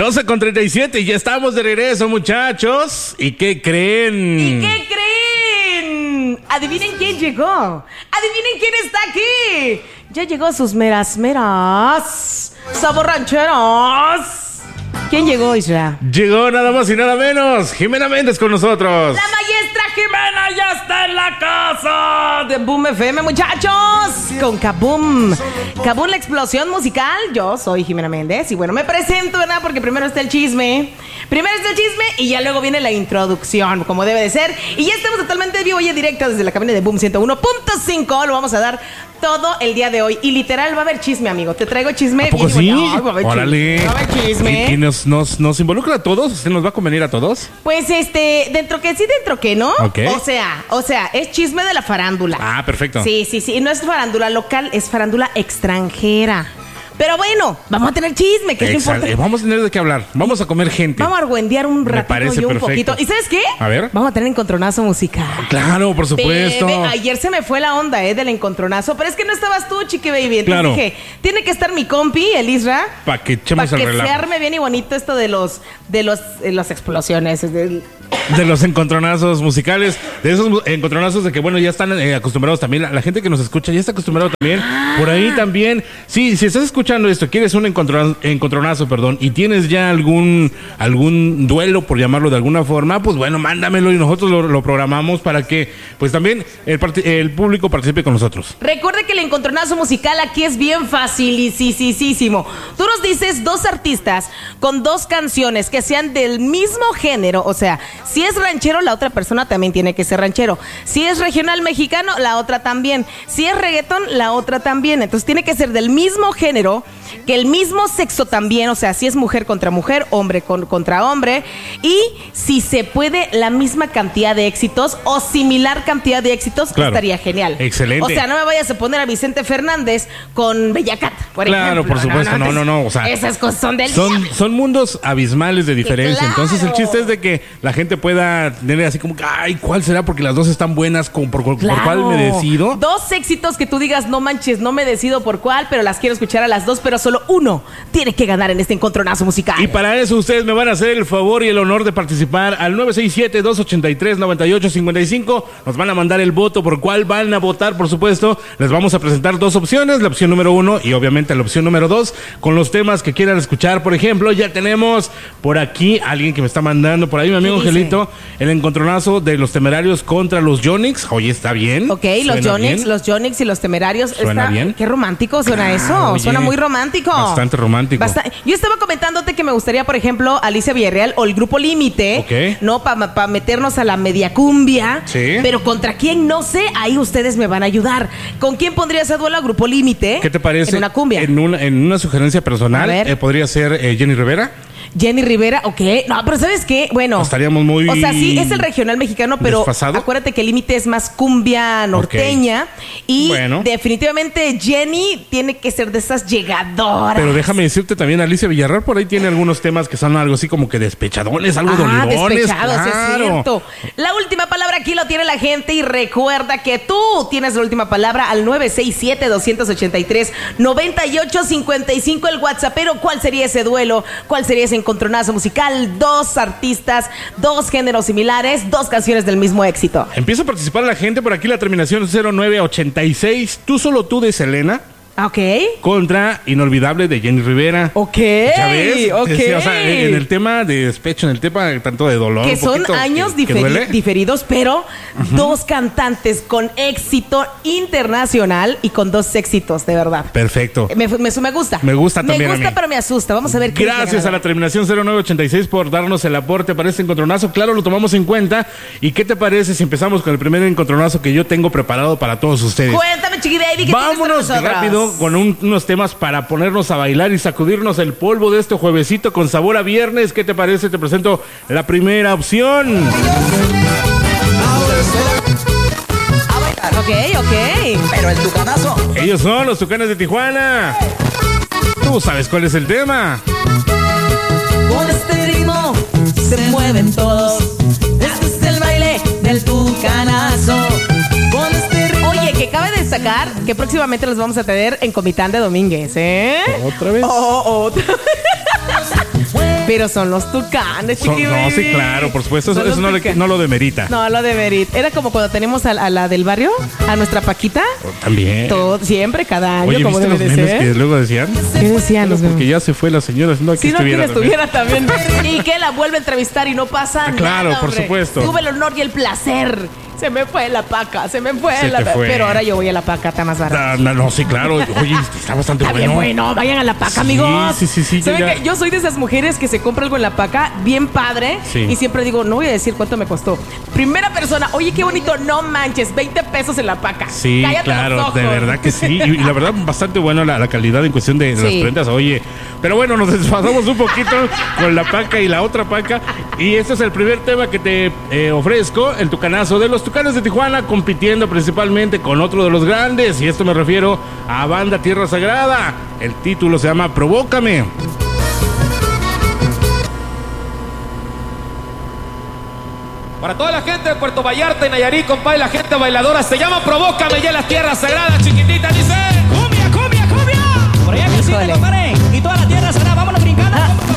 12:37 y ya estamos de regreso, muchachos. ¿Y qué creen? Adivinen quién llegó. Adivinen quién está aquí. Ya llegó sus meras sabor rancheros. ¿Quién llegó, Isra? Llegó nada más y nada menos Jimena Méndez con nosotros. La maestra Jimena ya está en la casa de Boom FM, muchachos. Con Kaboom. Kaboom, la explosión musical. Yo soy Jimena Méndez. Y bueno, me presento, ¿verdad? Porque primero está el chisme. Y ya luego viene la introducción, como debe de ser. Y ya estamos totalmente vivo y en directo desde la cabina de Boom 101.5. Lo vamos a dar todo el día de hoy. Y literal va a haber chisme, amigo. Te traigo chisme. ¿A poco sí? Va a haber Órale. chisme. Va a haber chisme. ¿Y nos involucra a todos? ¿Usted nos va a convenir a todos? Pues dentro que sí, dentro que no. Okay. O sea, es chisme de la farándula. Ah, perfecto. Sí. Y no es farándula local, es farándula extranjera. Pero bueno, vamos a tener chisme, que es lo importante. Vamos a tener de qué hablar. Vamos a comer gente. Vamos a argüendear un ratito. Me parece y un perfecto. poquito. ¿Y sabes qué? A ver. Vamos a tener encontronazo musical. Claro, por supuesto. Ayer se me fue la onda, del encontronazo. Pero es que no estabas tú, Chiqui Baby. Entonces claro. Dije, tiene que estar mi compi, el Isra. Para que echemos el relajo. Para que se arme bien y bonito esto de las explosiones. De los encontronazos musicales, de esos encontronazos de que, bueno, ya están acostumbrados también. La gente que nos escucha ya está acostumbrado también. Por ahí también. Sí, si estás escuchando esto, quieres un encontronazo, y tienes ya algún duelo, por llamarlo de alguna forma, pues bueno, mándamelo y nosotros lo programamos para que, pues también el público participe con nosotros. Recuerde que el encontronazo musical aquí es bien facilísimo. Tú nos dices 2 artistas con 2 canciones que sean del mismo género, o sea, si es ranchero, la otra persona también tiene que ser ranchero. Si es regional mexicano, la otra también. Si es reggaetón, la otra también. Entonces tiene que ser del mismo género, que el mismo sexo también, o sea, si es mujer contra mujer, hombre contra hombre, y si se puede, la misma cantidad de éxitos o similar cantidad de éxitos, claro. Estaría genial. Excelente. O sea, no me vayas a poner a Vicente Fernández con Bella Cat, por ejemplo. Claro, por supuesto, no. O sea, esas cosas son del son mundos abismales de diferencia. Claro. Entonces el chiste es de que la gente pueda tener así como que, ay, ¿cuál será? Porque las dos están buenas, por cuál me decido. 2 éxitos que tú digas, no manches, no me decido por cuál, pero las quiero escuchar a las 2, pero solo uno tiene que ganar en este encontronazo musical. Y para eso ustedes me van a hacer el favor y el honor de participar al 967-283-9855. Nos van a mandar el voto por cuál van a votar, por supuesto. Les vamos a presentar 2 opciones, la opción número 1 y obviamente la opción número 2, con los temas que quieran escuchar. Por ejemplo, ya tenemos por aquí alguien que me está mandando, por ahí mi amigo Angelito, el encontronazo de los Temerarios contra los Yonix. Oye, ¿está bien? Ok, los Yonix y los Temerarios. ¿Suena bien? Qué romántico suena eso. Oye, suena muy romántico. Bastante romántico. Yo estaba comentándote que me gustaría, por ejemplo, Alicia Villarreal o el Grupo Límite, okay, ¿no? Para meternos a la media cumbia. Sí. Pero ¿contra quién? No sé. Ahí ustedes me van a ayudar. ¿Con quién pondrías a duelo a Grupo Límite? ¿Qué te parece? En una cumbia. En una sugerencia personal, podría ser Jenny Rivera. Jenny Rivera, ok. No, pero ¿sabes qué? Bueno, estaríamos muy... O sea, sí, es el regional mexicano, pero desfasado. Acuérdate que el Límite es más cumbia norteña. Okay. Y bueno, definitivamente Jenny tiene que ser de esas llegadoras. Pero déjame decirte también, Alicia Villarreal por ahí tiene algunos temas que son algo así como que despechadones, algo dolidones. Despechados, claro. Es cierto. La última palabra aquí lo tiene la gente y recuerda que tú tienes la última palabra al 967-283-9855, el WhatsAppero. ¿Cuál sería ese duelo? ¿Cuál sería ese encontronazo musical? 2 artistas, 2 géneros similares, 2 canciones del mismo éxito. Empieza a participar la gente por aquí, la terminación 0986. Tú solo tú de Selena. Ok. Contra Inolvidable de Jenny Rivera. Ok. ¿Ya ves? Ok. Sí, o sea, en el tema de despecho, en el tema tanto de dolor. Que son años diferidos, pero 2 cantantes con éxito internacional y con 2 éxitos, de verdad. Perfecto. Me gusta. Me gusta también. Me gusta, pero me asusta. Vamos a ver qué. Gracias a la terminación 0986 por darnos el aporte para este encontronazo. Claro, lo tomamos en cuenta. ¿Y qué te parece si empezamos con el primer encontronazo que yo tengo preparado para todos ustedes? Cuéntame, Chiqui Baby, ¿qué vámonos rápido con unos temas para ponernos a bailar y sacudirnos el polvo de este juevesito con sabor a viernes. ¿Qué te parece? Te presento la primera opción. Ok. Pero el tucanazo. Ellos son los Tucanes de Tijuana. ¿Tú sabes cuál es el tema? Con este ritmo se mueven todos. Este es el baile del tucanazo. Con este ritmo. Oye, que cabe destacar que próximamente los vamos a tener en Comitán de Domínguez, ¿eh? ¿Otra vez? Otra vez. Pero son los Tucanes, No, sí, claro, por supuesto. Eso no lo demerita. No lo demerita. Era como cuando tenemos a la del barrio, a nuestra Paquita. También. Siempre, cada año, Oye, como ¿viste debe los de memes ser? que luego decían? ¿Qué decían los memes? Porque ya se fue la señora, no que Si no, que estuviera. también. Y que la vuelve a entrevistar y no pasa nada. Claro, por hombre. supuesto. Tuve el honor y el placer. Se me fue la paca, Se te fue. Pero ahora yo voy a la paca, está más barata. No, sí, claro. Oye, está bastante Está bien bueno, vayan a la paca, Sí, amigos. sí, ¿Saben ya. qué? Yo soy de esas mujeres que se compra algo en la paca, bien padre, Sí. y siempre digo, no voy a decir cuánto me costó. Primera persona, oye, qué bonito, no manches, 20 pesos en la paca. Sí, Cállate los claro, ojos. de verdad que sí. Y la verdad, bastante buena la calidad en cuestión de las Sí. prendas. Oye, pero bueno, nos desfasamos un poquito con la paca y la otra paca. Y este es el primer tema que te ofrezco, el tucanazo de los Tucanes de Tijuana, compitiendo principalmente con otro de los grandes. Y esto me refiero a Banda Tierra Sagrada. El título se llama Provócame. Para toda la gente de Puerto Vallarta y Nayarit, compadre, la gente bailadora, se llama Provócame ya en las tierras sagradas, chiquitita, dice. ¡Cumbia, cumbia, cumbia! Por allá que sí, Híjole. compadre. Y toda la tierra será, vámonos brincando.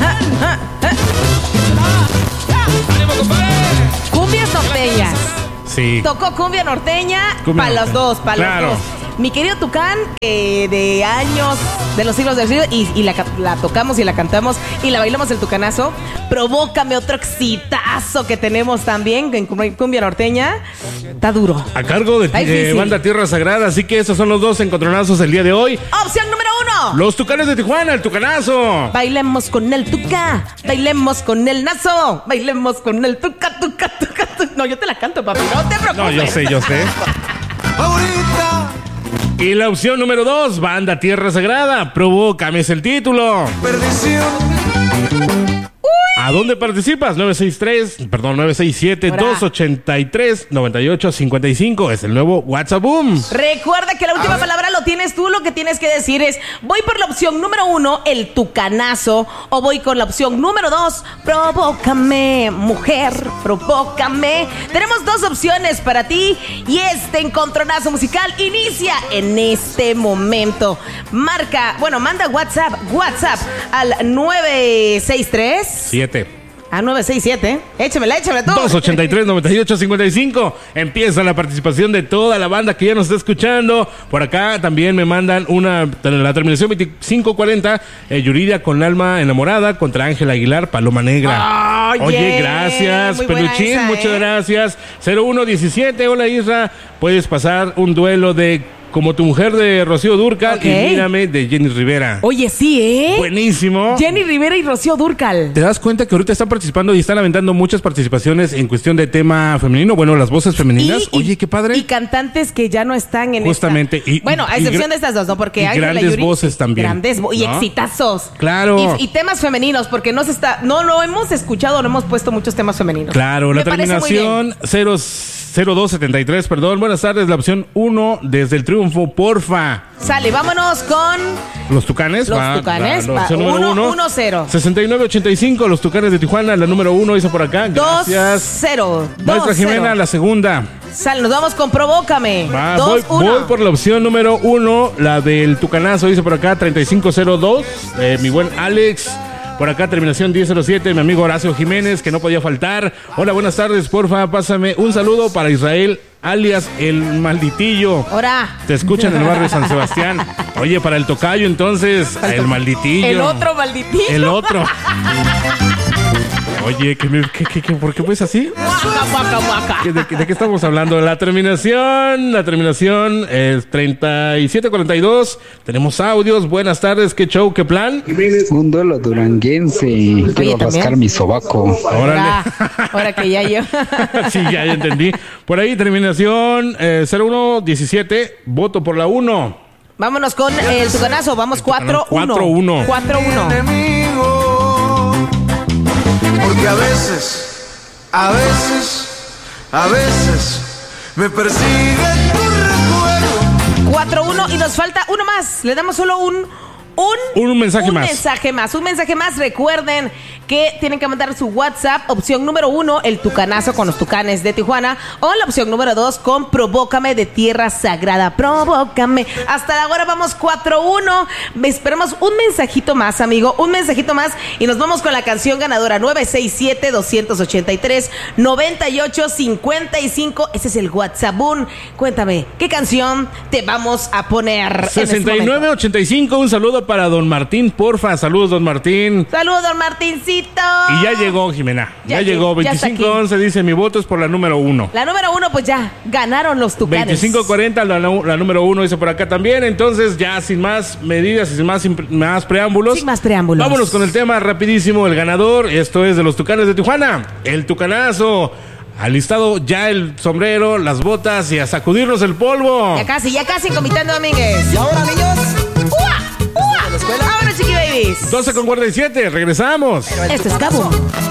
¡Ánimo, compadre! Cumbias norteñas. Sí. Tocó cumbia norteña Cumbia para los norteña. dos, para Claro. los dos. Mi querido Tucán, de años, de los siglos del siglo, y la tocamos y la cantamos y la bailamos el tucanazo. Provócame, otro exitazo que tenemos también en cumbia norteña. Está duro. A cargo de Está difícil. Banda Tierra Sagrada. Así que esos son los dos encontronazos el día de hoy. Opción número 1. Los Tucanes de Tijuana, el tucanazo. Bailemos con el tuca, bailemos con el nazo, bailemos con el tuca, tuca, tuca, tuca. No, yo te la canto, papi, no te preocupes. No, yo sé. Ahorita Y la opción número 2, Banda Tierra Sagrada, Provócame es el título. perdición. ¿A dónde participas? 967-283-9855 es el nuevo WhatsApp Boom. Recuerda que la última palabra lo tienes tú, lo que tienes que decir es, voy por la opción número 1, el tucanazo, o voy con la opción número 2, provócame, mujer, provócame. Tenemos dos opciones para ti y este encontronazo musical inicia en este momento. Manda WhatsApp al 963 7. 967. Échamela tú. 283-9855. Empieza la participación de toda la banda que ya nos está escuchando. Por acá también me mandan la terminación 2540, Yuridia con alma enamorada contra Ángela Aguilar, Paloma Negra. Oye, Oye, gracias, muy buena Peluchín, esa, muchas ¿eh? gracias. 0117, hola Isra, puedes pasar un duelo de Como tu mujer de Rocío Dúrcal Ok. y Mírame de Jenny Rivera. Oye, sí, ¿eh? Buenísimo. Jenny Rivera y Rocío Dúrcal. ¿Te das cuenta que ahorita están participando y están aventando muchas participaciones en cuestión de tema femenino? Bueno, las voces femeninas. Oye, qué padre. Y cantantes que ya no están en Justamente, esta. y- Bueno, a y excepción gra- de estas dos, ¿no? Porque y Ángela grandes Yuri- voces también, y ¿no? exitazos. Claro. Y temas femeninos, porque no lo hemos escuchado, no hemos puesto muchos temas femeninos. Claro, la Me parece muy bien. terminación 0273, perdón. Buenas tardes, la opción 1 desde el triunfo, porfa. Sale, vámonos con Los Tucanes. Los Tucanes, la va, opción número 1. 1-0. 6985, los Tucanes de Tijuana, la número 1 dice por acá. Gracias. 2-0. Maestra Jimena, la segunda. Sale, nos vamos con Provócame. Va, 2-1. voy por la opción número 1, la del Tucanazo, dice por acá, 3502. Mi buen Alex. Por acá, terminación 1007, mi amigo Horacio Jiménez, que no podía faltar. Hola, buenas tardes, porfa, pásame un saludo para Israel, alias El Malditillo. Ahora. Te escuchan en el barrio San Sebastián. Oye, para el tocayo, entonces, el Malditillo. El otro malditillo. El otro. Oye, ¿por qué pues así? Guaca, guaca, guaca. ¿De qué estamos hablando? La terminación es 3742. Tenemos audios. Buenas tardes, qué show, qué plan. Un duelo duranguense. Quiero rascar ¿también? mi sobaco. Órale. Ahora que ya yo. Sí, ya entendí. Por ahí, terminación 0117. Voto por la 1. Vámonos con el tucanazo. Vamos 4-1. 4-1. 4-1. Enemigo. Porque a veces me persigue tu recuerdo. 4-1 y nos falta uno más. Le damos solo Un mensaje más. Un mensaje más. Recuerden que tienen que mandar su WhatsApp. Opción número 1, el Tucanazo con los Tucanes de Tijuana. O la opción número 2, con Provócame de Tierra Sagrada. Provócame. Hasta ahora vamos 4-1. Esperamos un mensajito más, amigo. Un mensajito más y nos vamos con la canción ganadora. 967-283-9855. Ese es el WhatsApp. Cuéntame, ¿qué canción te vamos a poner? 6985. Un saludo para don Martín, porfa. Saludos, don Martín. Saludos, don Martincito. Y ya llegó, Jimena. Ya llegó. Ya está aquí. 2511 dice: mi voto es por la número 1. La número 1, pues ya ganaron los Tucanes. 2540, la número 1 dice por acá también. Entonces, ya sin más medidas y sin más preámbulos. Sin más preámbulos. Vámonos con el tema rapidísimo. El ganador, esto es de los Tucanes de Tijuana. El Tucanazo. Alistado ya el sombrero, las botas y a sacudirnos el polvo. Ya casi, Comitán Domínguez. Y ahora, niños, ¡Ua! ¿de la escuela? ¡Vámonos, chiqui babies! 12:47, regresamos. Esto es Cabo.